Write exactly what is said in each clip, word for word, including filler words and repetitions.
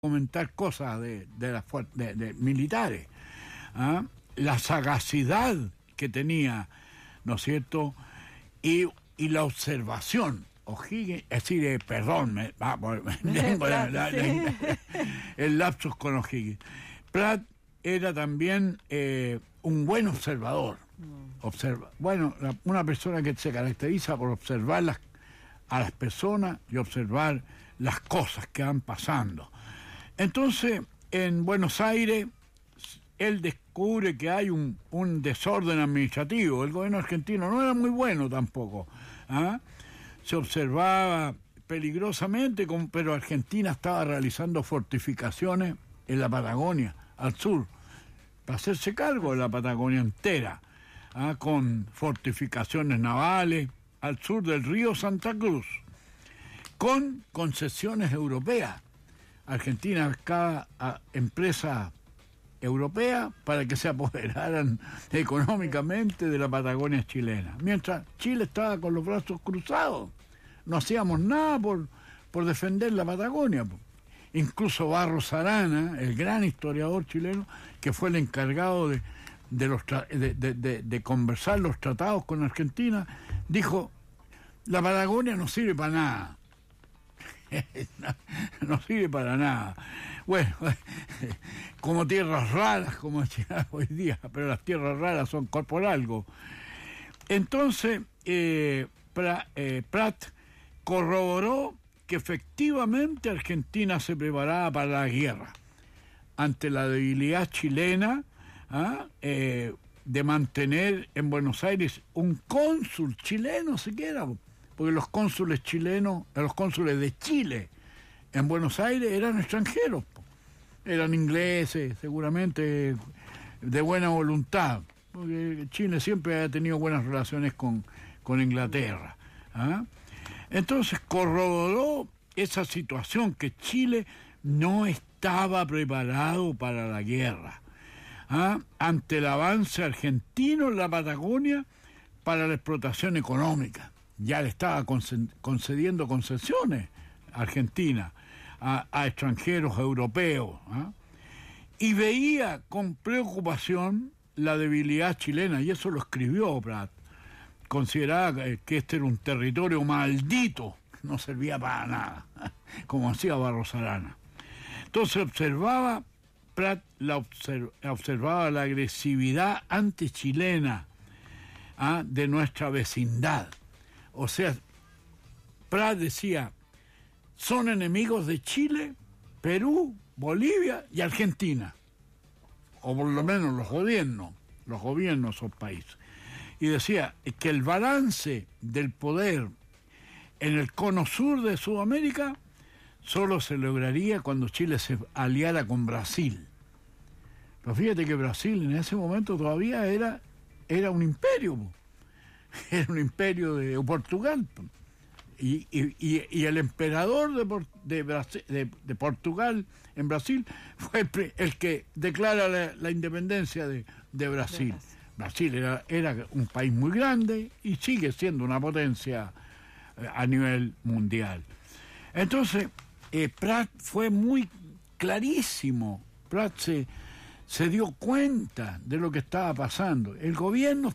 comentar cosas de, de las de, de militares, ¿ah? La sagacidad que tenía, ¿no es cierto? Y, y la observación. O'Higgins, es decir, eh, perdón, me, va, me, la, la, la, el lapsus con O'Higgins. Pratt era también eh, un buen observador. Observa, bueno, la, una persona que se caracteriza por observar las, a las personas y observar las cosas que van pasando. Entonces, en Buenos Aires, él descubre que hay un, un desorden administrativo. El gobierno argentino no era muy bueno tampoco, ¿ah? Se observaba peligrosamente, pero Argentina estaba realizando fortificaciones en la Patagonia, al sur, para hacerse cargo de la Patagonia entera, ¿ah? Con fortificaciones navales al sur del río Santa Cruz, con concesiones europeas. Argentina buscaba a empresas europeas para que se apoderaran económicamente de la Patagonia chilena, mientras Chile estaba con los brazos cruzados. No hacíamos nada por, por defender la Patagonia. Incluso Barros Arana, el gran historiador chileno, que fue el encargado de, de, los tra- de, de, de, de conversar los tratados con Argentina, dijo: la Patagonia no sirve para nada. no, no sirve para nada. Bueno, como tierras raras, como decía hoy día, pero las tierras raras son por algo. Entonces, eh, pra, eh, Pratt corroboró que efectivamente Argentina se preparaba para la guerra ante la debilidad chilena, ¿ah? eh, de mantener en Buenos Aires un cónsul chileno siquiera, porque los cónsules chilenos, los cónsules de Chile en Buenos Aires eran extranjeros, eran ingleses, seguramente de buena voluntad, porque Chile siempre ha tenido buenas relaciones con, con Inglaterra, ¿ah? Entonces corroboró esa situación, que Chile no estaba preparado para la guerra, ¿ah? Ante el avance argentino en la Patagonia para la explotación económica. Ya le estaba concediendo concesiones a Argentina a, a extranjeros europeos, ¿ah? Y veía con preocupación la debilidad chilena, y eso lo escribió Pratt. Consideraba que este era un territorio maldito, no servía para nada, como hacía Barros Arana. Entonces observaba, Pratt la observ, observaba la agresividad antichilena, ¿ah? de nuestra vecindad. O sea, Pratt decía: son enemigos de Chile, Perú, Bolivia y Argentina, o por lo menos los gobiernos, los gobiernos de esos países. Y decía que el balance del poder en el cono sur de Sudamérica solo se lograría cuando Chile se aliara con Brasil. Pero fíjate que Brasil en ese momento todavía era, era un imperio, era un imperio de Portugal. Y, y, y el emperador de, de, Brasil, de, de Portugal en Brasil fue el, el que declara la, la independencia de, de Brasil. Brasil era, era un país muy grande y sigue siendo una potencia a nivel mundial. Entonces, eh, Pratt fue muy clarísimo. Pratt se, se dio cuenta de lo que estaba pasando. El gobierno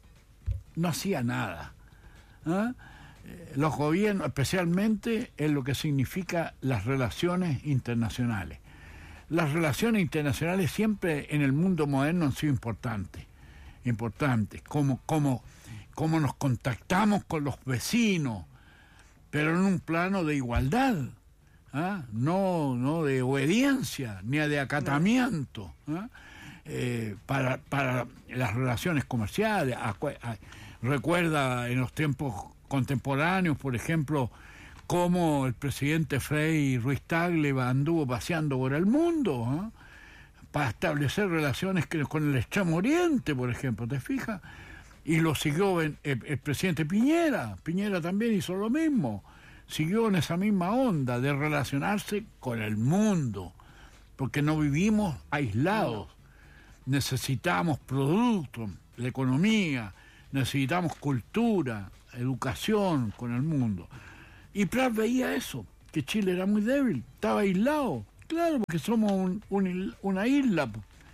no hacía nada, ¿ah? Los gobiernos, especialmente en lo que significa las relaciones internacionales. Las relaciones internacionales siempre en el mundo moderno han sido importantes, importantes, como, como, como nos contactamos con los vecinos, pero en un plano de igualdad, ¿ah? no, no de obediencia, ni de acatamiento, ¿ah? eh, para, para las relaciones comerciales. A, a, recuerda en los tiempos contemporáneos, por ejemplo, cómo el presidente Frei Ruiz Tagle anduvo paseando por el mundo, ¿eh? para establecer relaciones que, con el Extremo Oriente, por ejemplo, ¿te fijas? Y lo siguió el, el, el presidente Piñera. Piñera también hizo lo mismo, siguió en esa misma onda de relacionarse con el mundo, porque no vivimos aislados, necesitamos productos, la economía, necesitamos cultura, educación con el mundo. Y Pratt veía eso, que Chile era muy débil, estaba aislado, Claro, porque somos un, un, una isla.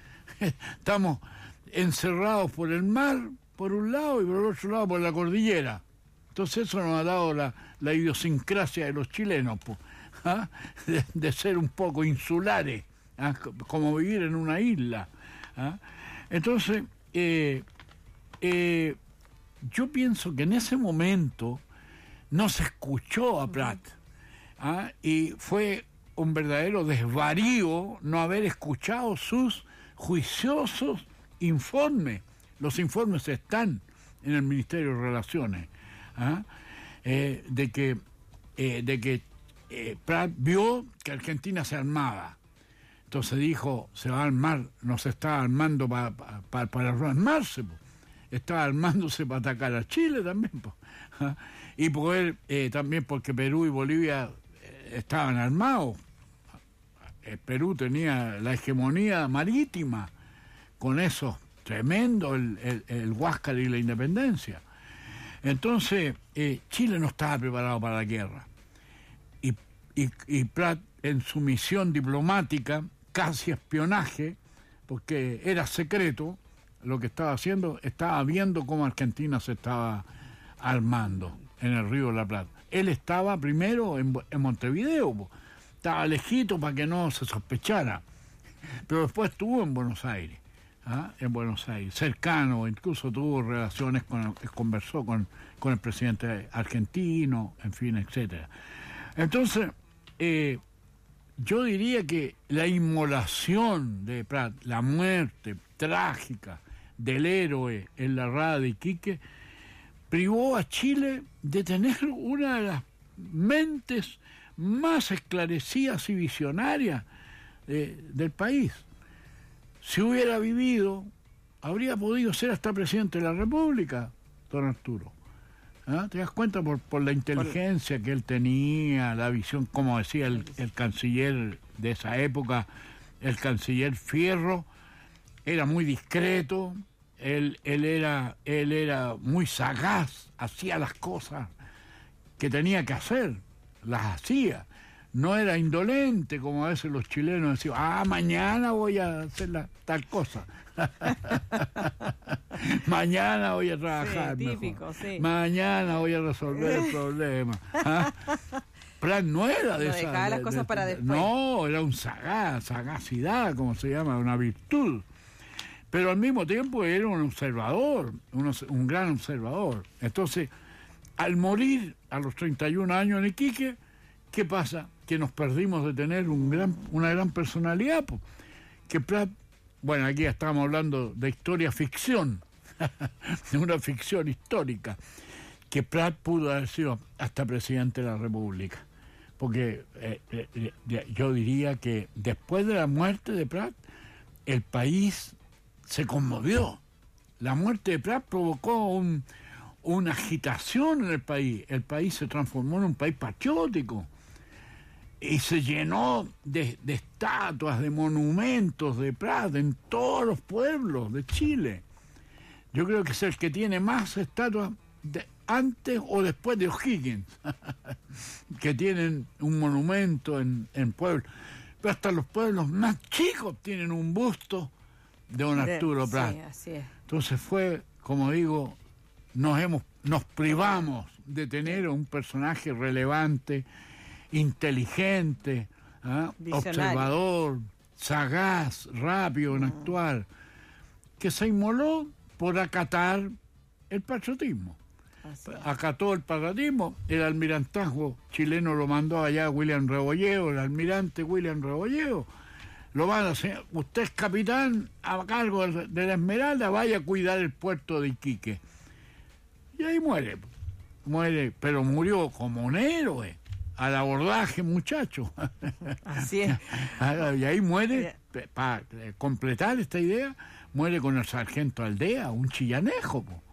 Estamos encerrados por el mar, por un lado, y por el otro lado por la cordillera. Entonces eso nos ha dado la, la idiosincrasia de los chilenos, pues, ¿ah? de, de ser un poco insulares, ¿ah? Como vivir en una isla. ¿Ah? Entonces, eh, eh, yo pienso que en ese momento no se escuchó a Prat, ¿ah? Y fue un verdadero desvarío no haber escuchado sus juiciosos informes. Los informes están en el Ministerio de Relaciones, ¿ah? eh, de que, eh, de que eh, Prat vio que Argentina se armaba. Entonces dijo, se va a armar, no se está armando pa, pa, pa, para armarse, po. Estaba armándose para atacar a Chile también, po. ¿Ah? Y poder, eh, también porque Perú y Bolivia eh, estaban armados. El Perú tenía la hegemonía marítima, con eso tremendo, el, el, el Huáscar y la independencia. Entonces, eh, Chile no estaba preparado para la guerra. Y, y, y Prat, en su misión diplomática, casi espionaje, porque era secreto lo que estaba haciendo, estaba viendo cómo Argentina se estaba armando en el Río de la Plata. Él estaba primero en, en Montevideo, po. Estaba lejito para que no se sospechara, pero después estuvo en Buenos Aires, ¿ah? en Buenos Aires, cercano, incluso tuvo relaciones, con conversó con, con el presidente argentino, en fin, etcétera. Entonces, eh, yo diría que la inmolación de Prat, la muerte trágica del héroe en la rada de Iquique, privó a Chile de tener una de las mentes más esclarecidas y visionarias eh, del país. Si hubiera vivido, habría podido ser hasta presidente de la República, don Arturo. ¿Ah? ¿Te das cuenta? Por, por la inteligencia que él tenía, la visión, como decía el, el canciller de esa época, el canciller Fierro, era muy discreto, él, él, era, él era muy sagaz, hacía las cosas que tenía que hacer, las hacía. No era indolente, como a veces los chilenos decían, ah, mañana voy a hacer la, tal cosa. Mañana voy a trabajar sí, típico, mejor. Sí. Mañana voy a resolver el problema. ¿Ah? Prat no era de no esa... dejaba las de, cosas de, para después. No, era un sagaz, sagacidad, como se llama, una virtud. Pero al mismo tiempo era un observador, un, un gran observador. Entonces, al morir a los treinta y un años en Iquique, ¿qué pasa? Que nos perdimos de tener un gran, una gran personalidad. Po. Que Prat, bueno, aquí estamos hablando de historia ficción, de una ficción histórica, que Prat pudo haber sido hasta presidente de la República. Porque eh, eh, yo diría que después de la muerte de Prat, el país se conmovió. La muerte de Prat provocó un, una agitación en el país. El país se transformó en un país patriótico. Y se llenó de, de estatuas, de monumentos de Prat en todos los pueblos de Chile. Yo creo que es el que tiene más estatuas de, antes o después de O'Higgins, que tienen un monumento en, en pueblos. Pero hasta los pueblos más chicos tienen un busto de don Arturo Prat. Sí, así es. Entonces fue, como digo, nos, hemos, nos privamos de tener un personaje relevante, inteligente, ¿eh? observador, sagaz, rápido en actuar, que se inmoló por acatar el patriotismo. Acató el patriotismo, el almirantazgo chileno lo mandó allá a William Rebolleo, el almirante William Rebolleo, lo van a hacer, usted es capitán a cargo de la Esmeralda, vaya a cuidar el puerto de Iquique. Y ahí muere, muere, pero murió como un héroe. Al abordaje, muchacho. Así es. Y ahí muere, para completar esta idea, muere con el sargento Aldea, un chillanejo. Po.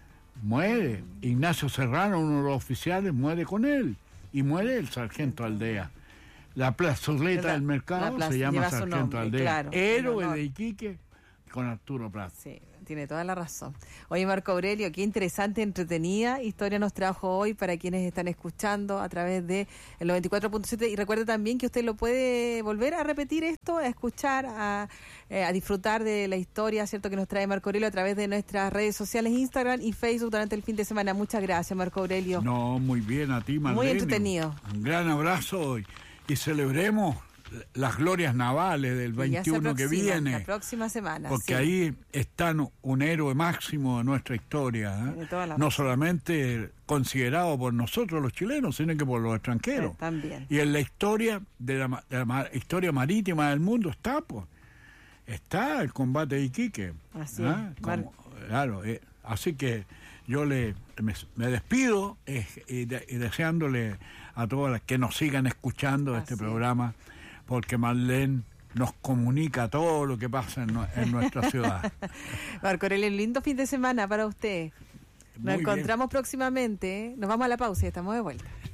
Muere. Ignacio Serrano, uno de los oficiales, muere con él. Y muere el sargento Aldea. La plazoleta la, del mercado se llama sargento nombre, Aldea. Claro, héroe de Iquique con Arturo Prat. Sí. tiene toda la razón. Oye, Marco Aurelio, qué interesante, entretenida historia nos trajo hoy para quienes están escuchando a través de el noventa y cuatro punto siete. Y recuerde también que usted lo puede volver a repetir esto, a escuchar, a, eh, a disfrutar de la historia, ¿cierto?, que nos trae Marco Aurelio a través de nuestras redes sociales, Instagram y Facebook durante el fin de semana. Muchas gracias, Marco Aurelio. No, muy bien, a ti, Marlene. Muy entretenido. Un gran abrazo y, y celebremos las glorias navales del veintiuno que viene. La próxima semana. Porque sí. ahí está un héroe máximo de nuestra historia. ¿eh? No razón. Solamente considerado por nosotros los chilenos, sino que por los extranjeros. Sí, también. Y en la historia de la, de la historia marítima del mundo está, pues, está el combate de Iquique. Así ¿eh? es. Como, claro, eh, así que yo le me, me despido eh, y, de, y deseándole a todas las que nos sigan escuchando así este programa, porque Marlene nos comunica todo lo que pasa en, en nuestra ciudad. Marco Aurelio, lindo fin de semana para usted. Nos Muy encontramos bien. próximamente. Nos vamos a la pausa y estamos de vuelta.